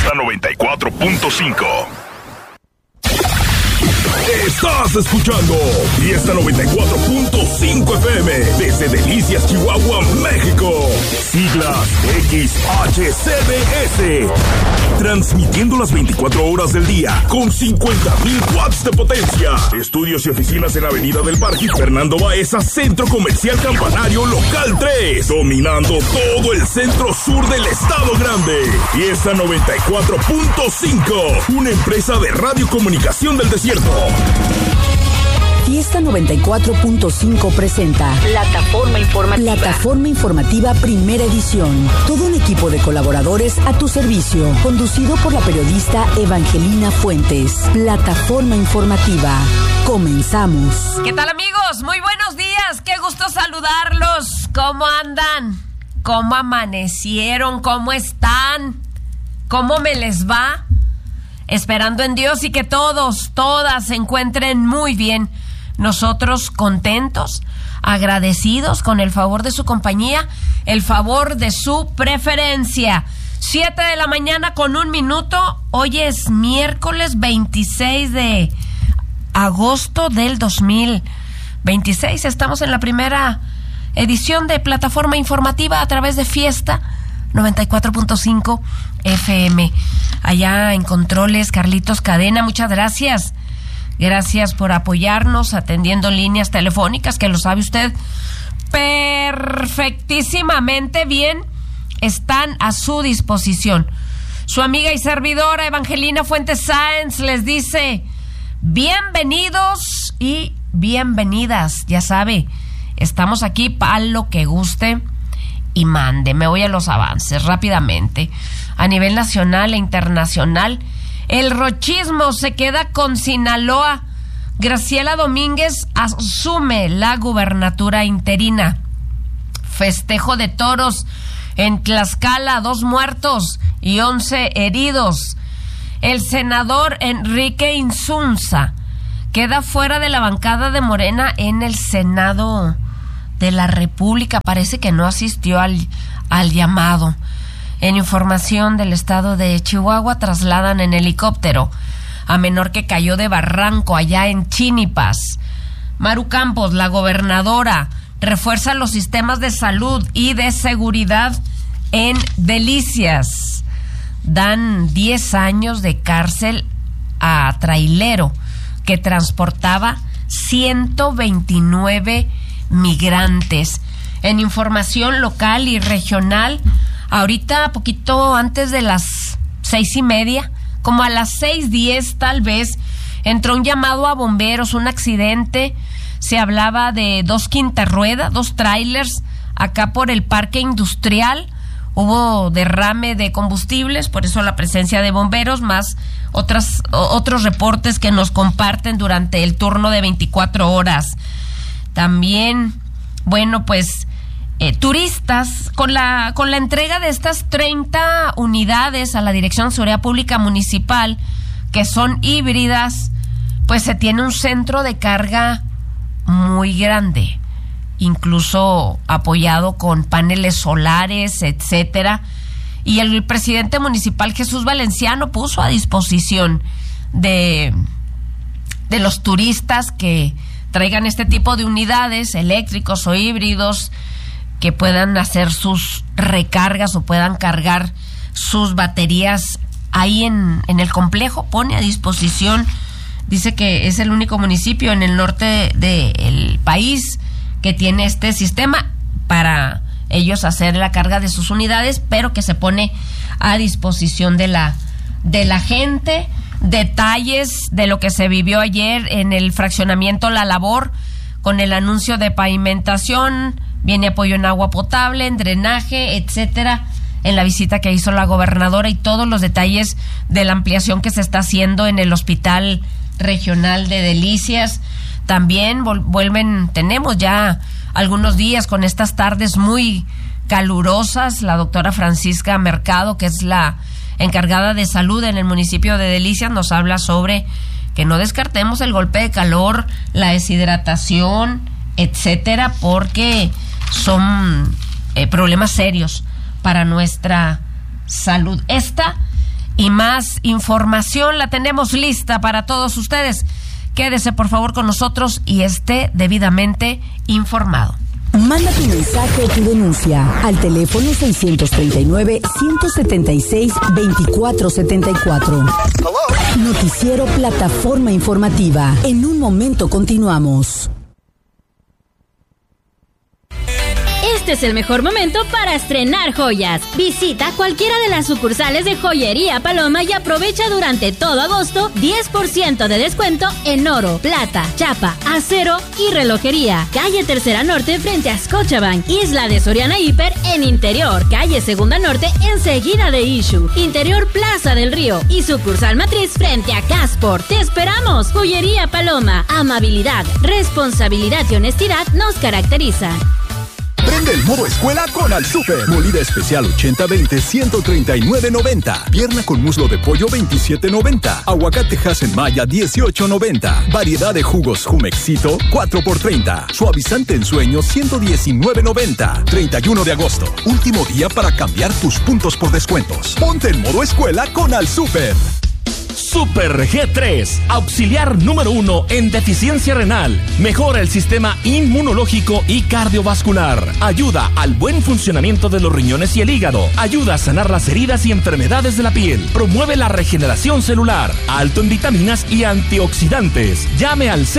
Fiesta 94.5. Estás escuchando Fiesta 94.5 FM desde Delicias, Chihuahua, México. Siglas XHCBS. Transmitiendo las 24 horas del día con 50,000 watts de potencia. Estudios y oficinas en Avenida del Parque Fernando Baeza, Centro Comercial Campanario Local 3. Dominando todo el centro sur del Estado Grande. Fiesta 94.5. Una empresa de radiocomunicación del desierto. Fiesta 94.5 presenta Plataforma Informativa Primera Edición. Todo un equipo de colaboradores a tu servicio, conducido por la periodista Evangelina Fuentes. Plataforma Informativa. Comenzamos. ¿Qué tal, amigos? Muy buenos días. Qué gusto saludarlos. ¿Cómo andan? ¿Cómo amanecieron? ¿Cómo están? ¿Cómo me les va? Esperando en Dios y que todas se encuentren muy bien. Nosotros contentos, agradecidos con el favor de su compañía, el favor de su preferencia. 7:01 a.m. Hoy es miércoles 26 de agosto del 2026. Estamos en la primera edición de Plataforma Informativa a través de Fiesta 94.5 FM. Allá en Controles, Carlitos Cadena, muchas gracias. Gracias por apoyarnos atendiendo líneas telefónicas, que lo sabe usted perfectísimamente bien, están a su disposición. Su amiga y servidora Evangelina Fuentes Sáenz les dice bienvenidos y bienvenidas. Ya sabe, estamos aquí para lo que guste y mande. Me voy a los avances rápidamente. A nivel nacional e internacional, el rochismo se queda con Sinaloa. Graciela Domínguez asume la gubernatura interina. Festejo de toros en Tlaxcala, 2 muertos y 11 heridos. El senador Enrique Insunza queda fuera de la bancada de Morena en el Senado de la República. Parece que no asistió al llamado. En información del estado de Chihuahua, trasladan en helicóptero a menor que cayó de barranco allá en Chinipas. Maru Campos, la gobernadora, refuerza los sistemas de salud y de seguridad en Delicias. Dan 10 años de cárcel a trailero que transportaba 129 migrantes. En información local y regional, ahorita, poquito antes de las 6:30, como a las 6:10 tal vez, entró un llamado a bomberos, un accidente. Se hablaba de 2 quintarruedas, 2 trailers, acá por el parque industrial. Hubo derrame de combustibles, por eso la presencia de bomberos, más otros reportes que nos comparten durante el turno de 24 horas. También, bueno, pues turistas, con la entrega de estas 30 unidades a la Dirección de Seguridad Pública Municipal, que son híbridas, pues se tiene un centro de carga muy grande, incluso apoyado con paneles solares, etcétera. Y el presidente municipal, Jesús Valenciano, puso a disposición de los turistas que traigan este tipo de unidades, eléctricos o híbridos, que puedan hacer sus recargas o puedan cargar sus baterías ahí en el complejo. Pone a disposición, dice que es el único municipio en el norte del país que tiene este sistema para ellos hacer la carga de sus unidades, pero que se pone a disposición de la gente. Detalles de lo que se vivió ayer en el fraccionamiento La Labor, con el anuncio de pavimentación, viene apoyo en agua potable, en drenaje, etcétera, en la visita que hizo la gobernadora, y todos los detalles de la ampliación que se está haciendo en el Hospital Regional de Delicias. También tenemos ya algunos días con estas tardes muy calurosas. La doctora Francisca Mercado, que es la encargada de salud en el municipio de Delicias, nos habla sobre que no descartemos el golpe de calor, la deshidratación, etcétera, porque son problemas serios para nuestra salud. Esta y más información la tenemos lista para todos ustedes. Quédese por favor con nosotros y esté debidamente informado. Manda tu mensaje o tu denuncia al teléfono 639-176-2474. Noticiero Plataforma Informativa. En un momento continuamos. Este es el mejor momento para estrenar joyas. Visita cualquiera de las sucursales de Joyería Paloma y aprovecha durante todo agosto 10% de descuento en oro, plata, chapa, acero y relojería. Calle Tercera Norte frente a Scotiabank. Isla de Soriana Hiper en Interior. Calle Segunda Norte enseguida de Issue. Interior Plaza del Río. Y sucursal matriz frente a Casport. ¡Te esperamos! Joyería Paloma. Amabilidad, responsabilidad y honestidad nos caracterizan. Prende el modo escuela con Al Super. Molida especial 80-20, 139.90. Pierna con muslo de pollo, 27.90. Aguacate Hasenmaya, 18.90. Variedad de jugos Jumexito, 4x30. Suavizante en sueño, 119.90. 31 de agosto. Último día para cambiar tus puntos por descuentos. Ponte en modo escuela con Al Super. Super G3, auxiliar número 1 en deficiencia renal. Mejora el sistema inmunológico y cardiovascular. Ayuda al buen funcionamiento de los riñones y el hígado. Ayuda a sanar las heridas y enfermedades de la piel. Promueve la regeneración celular. Alto en vitaminas y antioxidantes. Llame al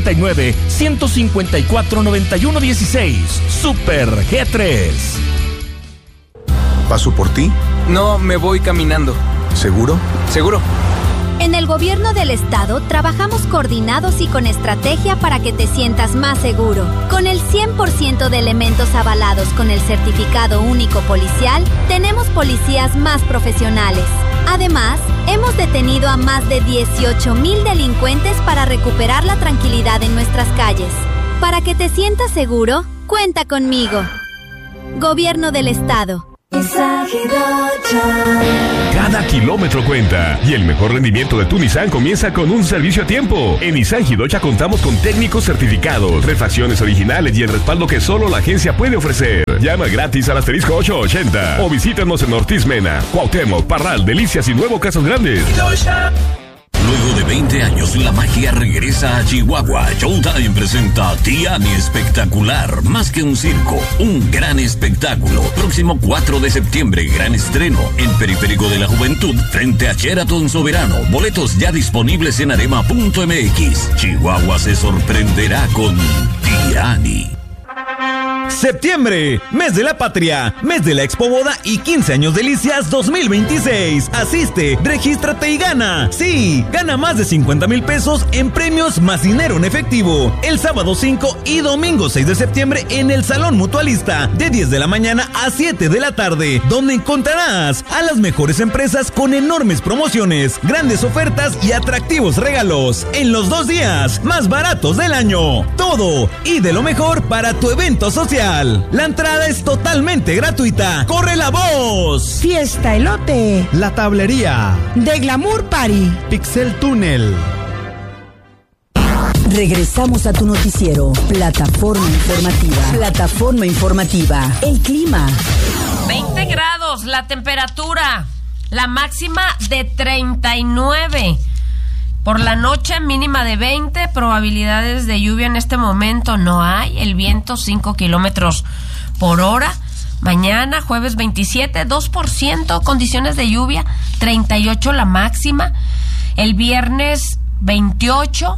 639-154-9116. Super G3. ¿Paso por ti? No, me voy caminando. ¿Seguro? ¿Seguro? En el gobierno del estado trabajamos coordinados y con estrategia para que te sientas más seguro. Con el 100% de elementos avalados con el certificado único policial, tenemos policías más profesionales. Además, hemos detenido a más de 18,000 delincuentes para recuperar la tranquilidad en nuestras calles. Para que te sientas seguro, cuenta conmigo. Gobierno del estado. Cada kilómetro cuenta y el mejor rendimiento de tu Nissan comienza con un servicio a tiempo. En Nissan Hidocha contamos con técnicos certificados, refacciones originales y el respaldo que solo la agencia puede ofrecer. Llama gratis al asterisco 880 o visítanos en Ortiz Mena, Cuauhtémoc, Parral, Delicias y Nuevo Casas Grandes. Luego de 20 años, la magia regresa a Chihuahua. Showtime presenta Tiani Espectacular. Más que un circo, un gran espectáculo. Próximo 4 de septiembre, gran estreno en Periférico de la Juventud, frente a Sheraton Soberano. Boletos ya disponibles en arema.mx. Chihuahua se sorprenderá con Tiani. Septiembre, mes de la patria, mes de la Expo Boda y 15 años delicias 2026. Asiste, regístrate y gana. Sí, gana más de 50,000 pesos en premios más dinero en efectivo. El sábado 5 y domingo 6 de septiembre en el Salón Mutualista, de 10 de la mañana a 7 de la tarde, donde encontrarás a las mejores empresas con enormes promociones, grandes ofertas y atractivos regalos. En los 2 días más baratos del año. Todo y de lo mejor para tu evento social. La entrada es totalmente gratuita. ¡Corre la voz! Fiesta Elote. La Tablería. De Glamour Party. Pixel Túnel. Regresamos a tu noticiero. Plataforma informativa. Plataforma informativa. El clima. 20 grados la temperatura. La máxima de 39. Por la noche mínima de 20, probabilidades de lluvia en este momento no hay. El viento 5 kilómetros por hora. Mañana, jueves 27, 2%, condiciones de lluvia, 38 la máxima. El viernes 28,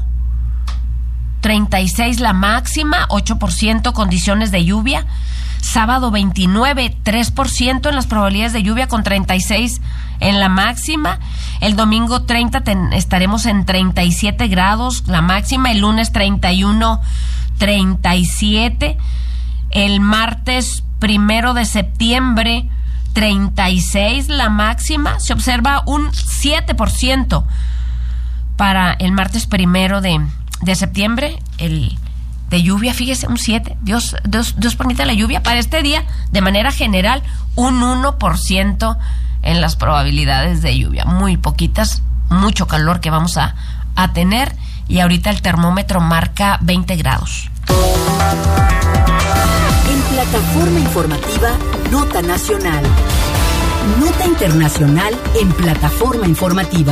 36 la máxima, 8% condiciones de lluvia. Sábado 29, 3% en las probabilidades de lluvia con 36 en la máxima. El domingo 30 estaremos en 37 grados la máxima. El lunes 31, 37. El martes 1 de septiembre 36 la máxima. Se observa un 7% para el martes 1 de septiembre. De lluvia, fíjese, un 7. Dios permite la lluvia. Para este día, de manera general, un 1% en las probabilidades de lluvia. Muy poquitas, mucho calor que vamos a tener. Y ahorita el termómetro marca 20 grados. En Plataforma Informativa, Nota Nacional. Nota internacional en plataforma informativa.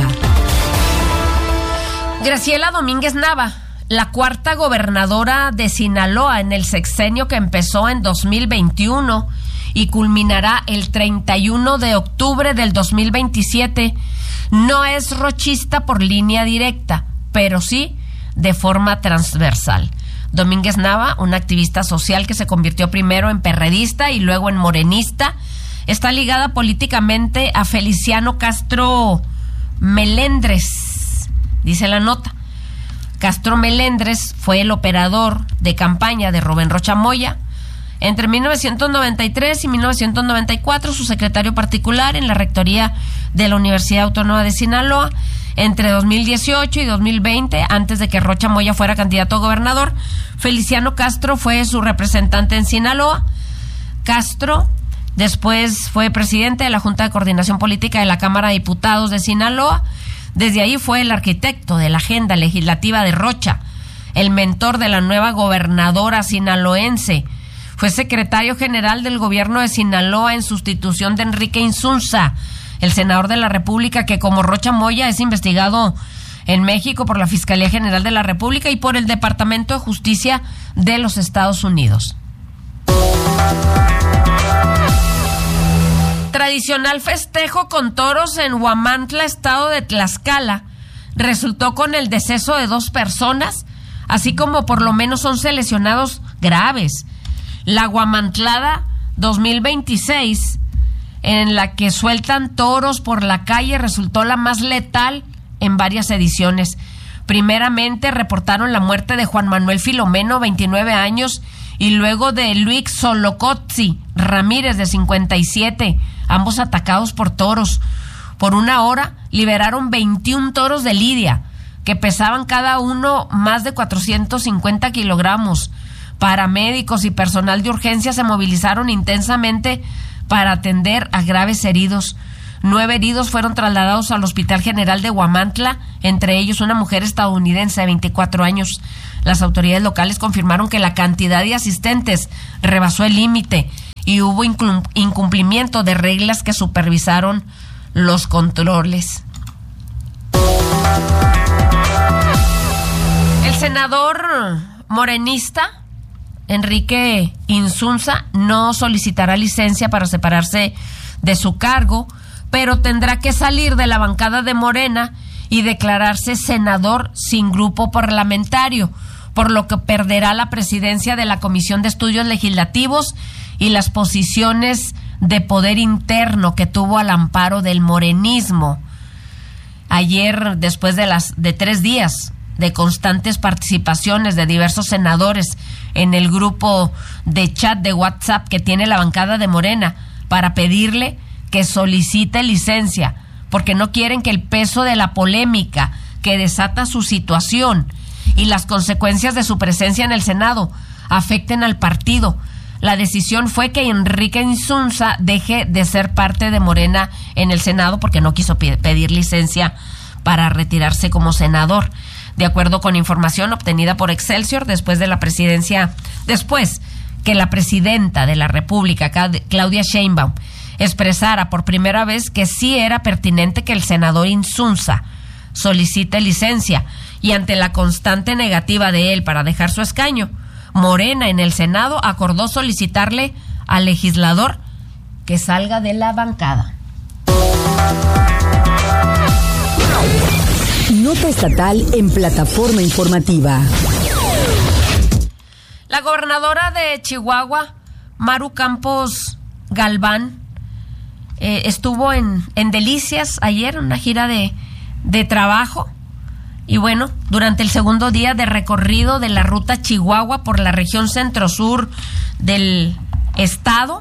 Graciela Domínguez Nava, la cuarta gobernadora de Sinaloa en el sexenio que empezó en 2021 y culminará el 31 de octubre del 2027, no es rochista por línea directa, pero sí de forma transversal. Domínguez Nava, una activista social que se convirtió primero en perredista y luego en morenista, está ligada políticamente a Feliciano Castro Melendres, dice la nota. Castro Melendres fue el operador de campaña de Rubén Rocha Moya. Entre 1993 y 1994, su secretario particular en la rectoría de la Universidad Autónoma de Sinaloa. Entre 2018 y 2020, antes de que Rocha Moya fuera candidato a gobernador, Feliciano Castro fue su representante en Sinaloa. Castro después fue presidente de la Junta de Coordinación Política de la Cámara de Diputados de Sinaloa. Desde ahí fue el arquitecto de la agenda legislativa de Rocha, el mentor de la nueva gobernadora sinaloense. Fue secretario general del gobierno de Sinaloa en sustitución de Enrique Insunza, el senador de la República, que como Rocha Moya es investigado en México por la Fiscalía General de la República y por el Departamento de Justicia de los Estados Unidos. Tradicional festejo con toros en Huamantla, estado de Tlaxcala, resultó con el deceso de 2 personas, así como por lo menos 11 lesionados graves. La Huamantlada 2026, en la que sueltan toros por la calle, resultó la más letal en varias ediciones. Primeramente reportaron la muerte de Juan Manuel Filomeno, 29 años, y luego de Luis Solocotzi Ramírez, de 57, ambos atacados por toros. Por 1 hora liberaron 21 toros de lidia, que pesaban cada uno más de 450 kilogramos. Paramédicos y personal de urgencia se movilizaron intensamente para atender a graves heridos. 9 heridos fueron trasladados al Hospital General de Huamantla, entre ellos una mujer estadounidense de 24 años. Las autoridades locales confirmaron que la cantidad de asistentes rebasó el límite y hubo incumplimiento de reglas que supervisaron los controles. El senador morenista Enrique Insunza no solicitará licencia para separarse de su cargo, pero tendrá que salir de la bancada de Morena y declararse senador sin grupo parlamentario, por lo que perderá la presidencia de la Comisión de Estudios Legislativos y las posiciones de poder interno que tuvo al amparo del morenismo. Ayer, después de 3 días de constantes participaciones de diversos senadores en el grupo de chat de WhatsApp que tiene la bancada de Morena para pedirle que solicite licencia, porque no quieren que el peso de la polémica que desata su situación y las consecuencias de su presencia en el Senado afecten al partido. La decisión fue que Enrique Insunza deje de ser parte de Morena en el Senado porque no quiso pedir licencia para retirarse como senador. De acuerdo con información obtenida por Excelsior, después que la presidenta de la República, Claudia Sheinbaum, expresara por primera vez que sí era pertinente que el senador Insunza solicite licencia, y ante la constante negativa de él para dejar su escaño, Morena en el Senado acordó solicitarle al legislador que salga de la bancada. Nota estatal en plataforma informativa. La gobernadora de Chihuahua, Maru Campos Galván, estuvo en Delicias ayer, en una gira de trabajo. Y bueno, durante el segundo día de recorrido de la ruta Chihuahua por la región centro-sur del estado,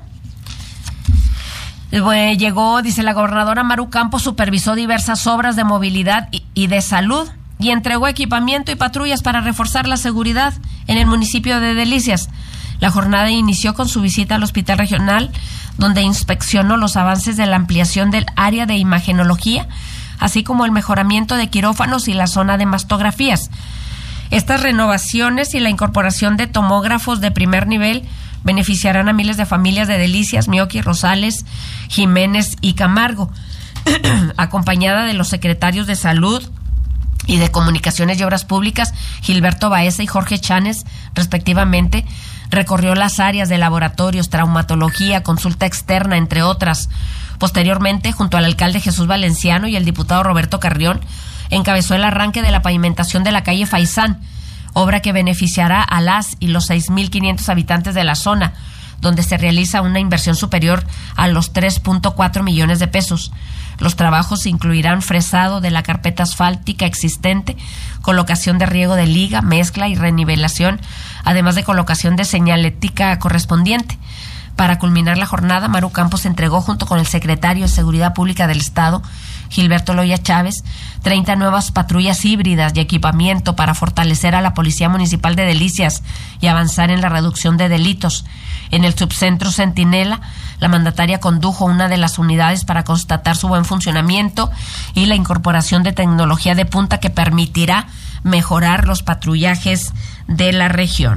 llegó, dice la gobernadora Maru Campos, supervisó diversas obras de movilidad y de salud y entregó equipamiento y patrullas para reforzar la seguridad en el municipio de Delicias. La jornada inició con su visita al hospital regional, donde inspeccionó los avances de la ampliación del área de imagenología, así como el mejoramiento de quirófanos y la zona de mastografías. Estas renovaciones y la incorporación de tomógrafos de primer nivel beneficiarán a miles de familias de Delicias, Mioqui, Rosales, Jiménez y Camargo, acompañada de los secretarios de Salud y de Comunicaciones y Obras Públicas, Gilberto Baeza y Jorge Chanes, respectivamente. Recorrió las áreas de laboratorios, traumatología, consulta externa, entre otras. Posteriormente, junto al alcalde Jesús Valenciano y el diputado Roberto Carrión, encabezó el arranque de la pavimentación de la calle Faisán, obra que beneficiará a las y los 6,500 habitantes de la zona, donde se realiza una inversión superior a los 3.4 millones de pesos. Los trabajos incluirán fresado de la carpeta asfáltica existente, colocación de riego de liga, mezcla y renivelación, además de colocación de señalética correspondiente. Para culminar la jornada, Maru Campos entregó, junto con el secretario de Seguridad Pública del Estado, Gilberto Loya Chávez, 30 nuevas patrullas híbridas y equipamiento para fortalecer a la Policía Municipal de Delicias y avanzar en la reducción de delitos. En el subcentro Centinela, la mandataria condujo una de las unidades para constatar su buen funcionamiento y la incorporación de tecnología de punta que permitirá mejorar los patrullajes de la región.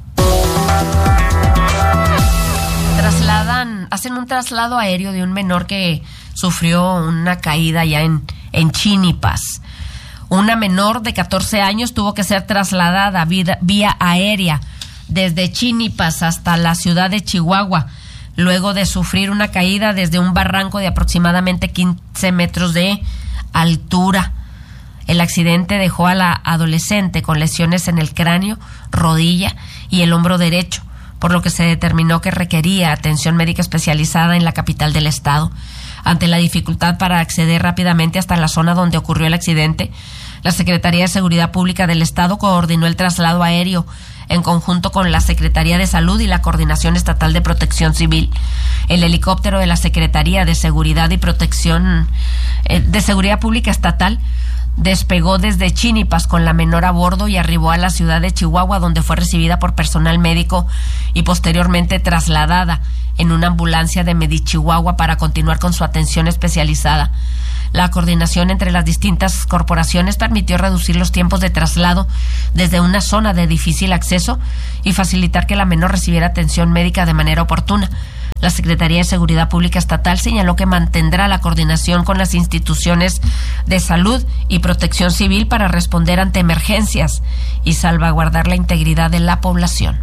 Hacen un traslado aéreo de un menor que sufrió una caída ya en Chinipas. Una menor de 14 años tuvo que ser trasladada vía aérea desde Chinipas hasta la ciudad de Chihuahua, luego de sufrir una caída desde un barranco de aproximadamente 15 metros de altura. El accidente dejó a la adolescente con lesiones en el cráneo, rodilla y el hombro derecho, por lo que se determinó que requería atención médica especializada en la capital del estado. Ante la dificultad para acceder rápidamente hasta la zona donde ocurrió el accidente, la Secretaría de Seguridad Pública del Estado coordinó el traslado aéreo en conjunto con la Secretaría de Salud y la Coordinación Estatal de Protección Civil. El helicóptero de la Secretaría de Seguridad y Protección de Seguridad Pública Estatal despegó desde Chinipas con la menor a bordo y arribó a la ciudad de Chihuahua, donde fue recibida por personal médico y posteriormente trasladada en una ambulancia de Medichihuahua para continuar con su atención especializada. La coordinación entre las distintas corporaciones permitió reducir los tiempos de traslado desde una zona de difícil acceso y facilitar que la menor recibiera atención médica de manera oportuna. La Secretaría de Seguridad Pública Estatal señaló que mantendrá la coordinación con las instituciones de salud y protección civil para responder ante emergencias y salvaguardar la integridad de la población.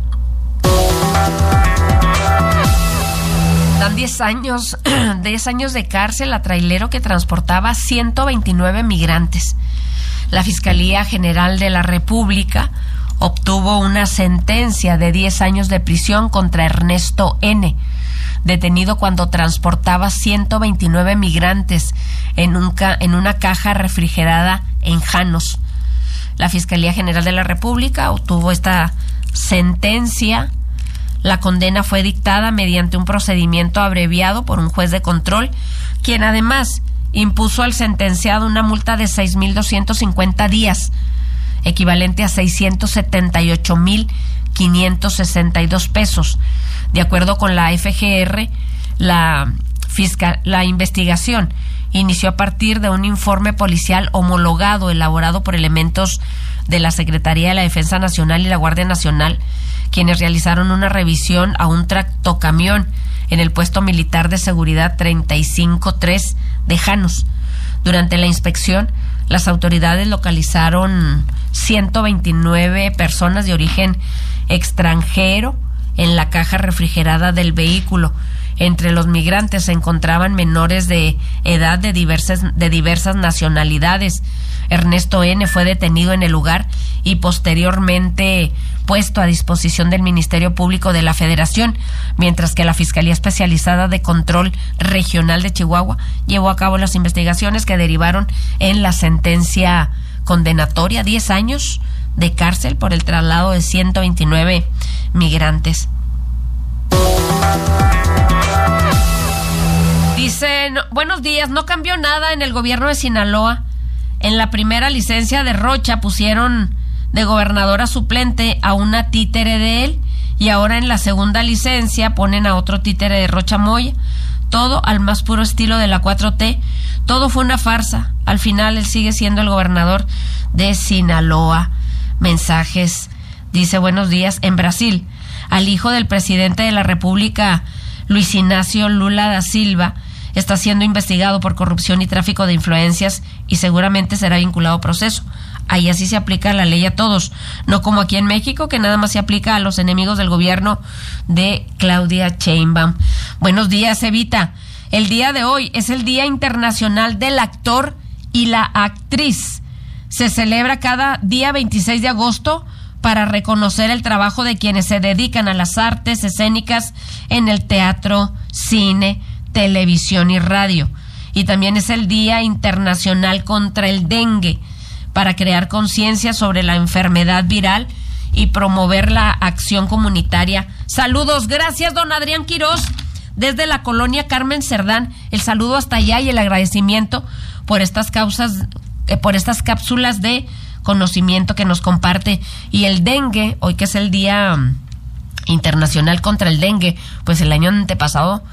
Dan 10 años de cárcel a trailero que transportaba 129 migrantes. La Fiscalía General de la República obtuvo una sentencia de 10 años de prisión contra Ernesto N., detenido cuando transportaba 129 migrantes en una caja refrigerada en Janos. La Fiscalía General de la República obtuvo esta sentencia. La condena fue dictada mediante un procedimiento abreviado por un juez de control, quien además impuso al sentenciado una multa de 6,250 días, equivalente a 678,562 pesos. De acuerdo con la FGR, la investigación inició a partir de un informe policial homologado elaborado por elementos de la Secretaría de la Defensa Nacional y la Guardia Nacional, quienes realizaron una revisión a un tractocamión en el puesto militar de seguridad 35-3 de Janos. Durante la inspección, las autoridades localizaron 129 personas de origen extranjero en la caja refrigerada del vehículo. Entre los migrantes se encontraban menores de edad de diversas nacionalidades. Ernesto N. fue detenido en el lugar y posteriormente puesto a disposición del Ministerio Público de la Federación, mientras que la Fiscalía Especializada de Control Regional de Chihuahua llevó a cabo las investigaciones que derivaron en la sentencia condenatoria, 10 años de cárcel por el traslado de 129 migrantes. Dicen, buenos días, no cambió nada en el gobierno de Sinaloa. En la primera licencia de Rocha pusieron de gobernadora suplente a una títere de él y ahora en la segunda licencia ponen a otro títere de Rocha Moya. Todo al más puro estilo de la 4T. Todo fue una farsa. Al final él sigue siendo el gobernador de Sinaloa. Mensajes. Dice, buenos días. En Brasil, al hijo del presidente de la República, Luis Ignacio Lula da Silva, está siendo investigado por corrupción y tráfico de influencias y seguramente será vinculado a proceso. Ahí así se aplica la ley a todos, no como aquí en México, que nada más se aplica a los enemigos del gobierno de Claudia Sheinbaum. Buenos días, Evita. El día de hoy es el Día Internacional del Actor y la Actriz. Se celebra cada día 26 de agosto para reconocer el trabajo de quienes se dedican a las artes escénicas en el teatro, cine, televisión y radio. Y también es el Día Internacional contra el Dengue, para crear conciencia sobre la enfermedad viral y promover la acción comunitaria. Saludos, gracias don Adrián Quirós, desde la colonia Carmen Cerdán. El saludo hasta allá y el agradecimiento por estas cápsulas de conocimiento que nos comparte. Y el dengue, hoy que es el Día Internacional contra el Dengue, pues el año pasado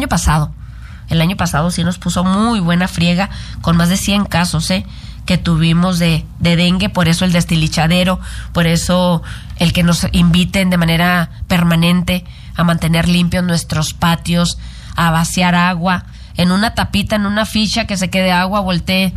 sí nos puso muy buena friega, con más de 100 casos, que tuvimos de dengue. Por eso el destilichadero, por eso el que nos inviten de manera permanente a mantener limpios nuestros patios, a vaciar agua en una tapita, en una ficha, que se quede agua, voltee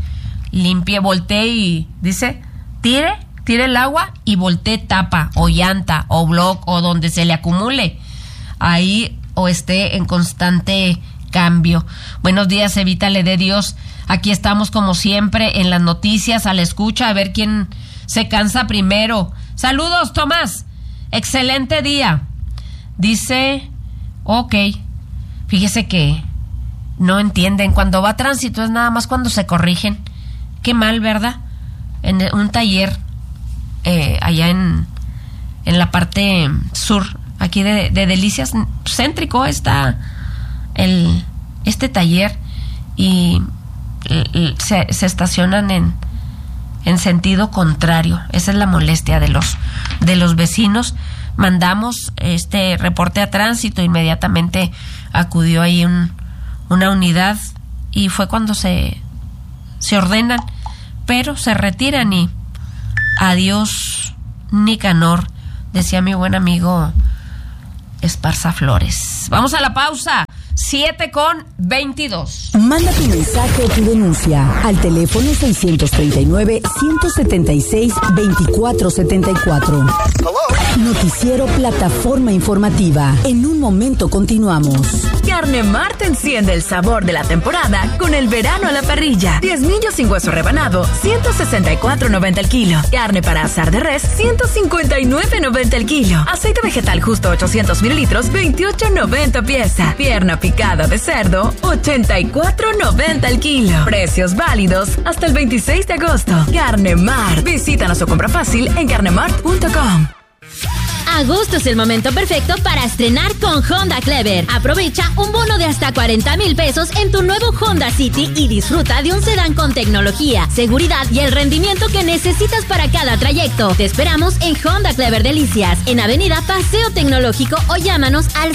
y dice, tire el agua y voltee tapa o llanta o bloc o donde se le acumule ahí o esté en constante cambio. Buenos días, Evita, le dé Dios. Aquí estamos como siempre en las noticias, a la escucha, a ver quién se cansa primero. Saludos, Tomás. Excelente día. Dice, ok, fíjese que no entienden. Cuando va a tránsito es nada más cuando se corrigen. Qué mal, ¿verdad? En un taller allá en la parte sur, aquí de Delicias, céntrico está este taller, y se estacionan en sentido contrario. Esa es la molestia de los vecinos. Mandamos este reporte a tránsito, inmediatamente acudió ahí una unidad y fue cuando se ordenan, pero se retiran y adiós Nicanor, decía mi buen amigo Esparza Flores. Vamos a la pausa. 7:22. Manda tu mensaje o tu denuncia al teléfono 639-176-2474. Noticiero Plataforma Informativa. En un momento continuamos. Carne Mart enciende el sabor de la temporada con el verano a la parrilla. 10 millos sin hueso rebanado, 164.90 el kilo. Carne para asar de res, 159.90 el kilo. Aceite vegetal justo 800 mililitros, 28.90 pieza. Pierna picada de cerdo, 84.90 el kilo. Precios válidos hasta el 26 de agosto. Carne Mart. Visítanos o compra fácil en carnemart.com. Agosto es el momento perfecto para estrenar con Honda Clever. Aprovecha un bono de hasta 40,000 pesos en tu nuevo Honda City y disfruta de un sedán con tecnología, seguridad y el rendimiento que necesitas para cada trayecto. Te esperamos en Honda Clever Delicias, en Avenida Paseo Tecnológico, o llámanos al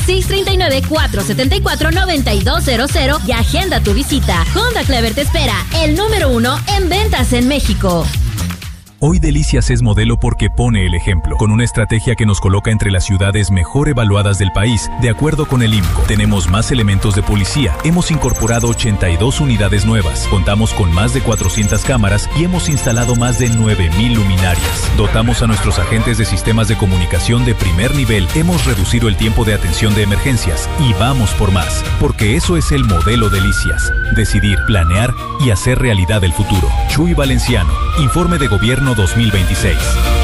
639-474-9200 y agenda tu visita. Honda Clever te espera, el número 1 en ventas en México. Hoy Delicias es modelo porque pone el ejemplo, con una estrategia que nos coloca entre las ciudades mejor evaluadas del país, de acuerdo con el IMCO. Tenemos más elementos de policía, hemos incorporado 82 unidades nuevas, contamos con más de 400 cámaras y hemos instalado más de 9,000 luminarias. Dotamos a nuestros agentes de sistemas de comunicación de primer nivel, hemos reducido el tiempo de atención de emergencias y vamos por más, porque eso es el modelo Delicias. Decidir, planear y hacer realidad el futuro. Chuy Valenciano, Informe de Gobierno 2026.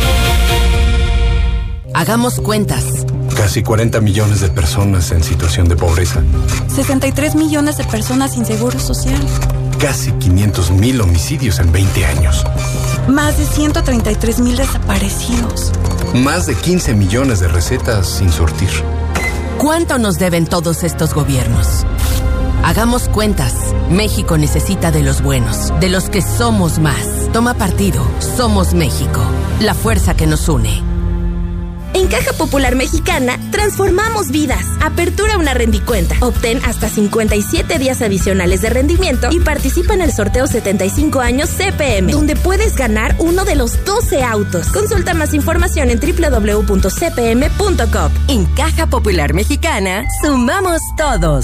Hagamos cuentas. Casi 40 millones de personas en situación de pobreza. 63 millones de personas sin seguro social. Casi 500,000 homicidios en 20 años. Más de 133,000 desaparecidos. Más de 15 millones de recetas sin surtir. ¿Cuánto nos deben todos estos gobiernos? Hagamos cuentas. México necesita de los buenos, de los que somos más. Toma partido. Somos México, la fuerza que nos une. ¿En Caja Popular Mexicana, transformamos vidas. Apertura una rendicuenta. Obtén hasta 57 días adicionales de rendimiento y participa en el sorteo 75 años CPM, donde puedes ganar uno de los 12 autos. Consulta más información en www.cpm.com. En Caja Popular Mexicana, sumamos todos.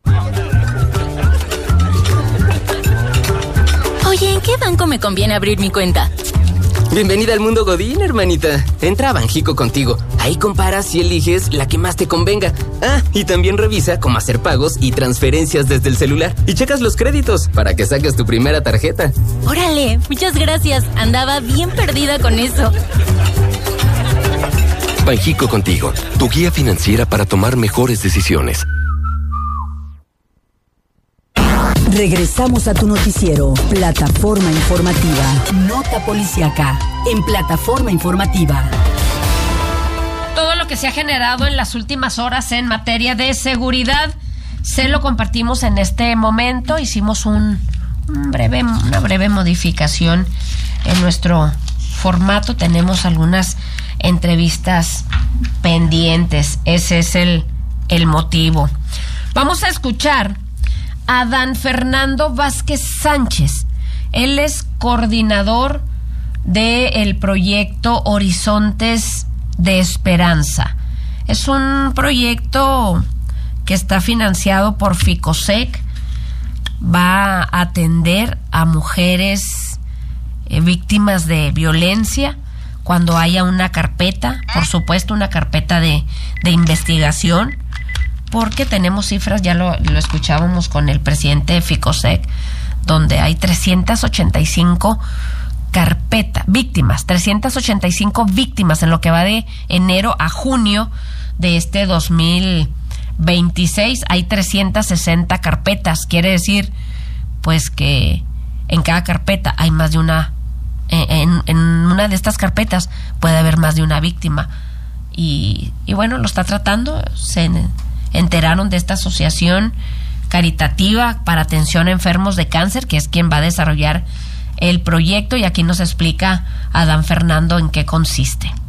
Oye, ¿en qué banco me conviene abrir mi cuenta? Bienvenida al mundo Godín, hermanita. Entra a Banjico Contigo. Ahí comparas y eliges la que más te convenga. Ah, y también revisa cómo hacer pagos y transferencias desde el celular. Y checas los créditos para que saques tu primera tarjeta. Órale, muchas gracias. Andaba bien perdida con eso. Banjico Contigo, tu guía financiera para tomar mejores decisiones. Regresamos a tu noticiero, Plataforma Informativa. Nota policíaca en Plataforma Informativa. Todo lo que se ha generado en las últimas horas en materia de seguridad se lo compartimos en este momento. Hicimos una breve modificación en nuestro formato. Tenemos algunas entrevistas pendientes. Ese es el motivo. Vamos a escuchar a Dan Fernando Vázquez Sánchez. Él es coordinador del proyecto Horizontes de Esperanza. Es un proyecto que está financiado por Ficosec. Va a atender a mujeres víctimas de violencia cuando haya una carpeta, por supuesto una carpeta de investigación, porque tenemos cifras, ya lo escuchábamos con el presidente de Ficosec, donde hay 385 víctimas, 385 víctimas en lo que va de enero a junio de este 2026. Hay 360 carpetas, quiere decir pues que en cada carpeta hay más de una, en una de estas carpetas puede haber más de una víctima, y bueno, lo está tratando. Se enteraron de esta asociación caritativa para atención a enfermos de cáncer, que es quien va a desarrollar el proyecto, y aquí nos explica Adán Fernando en qué consiste.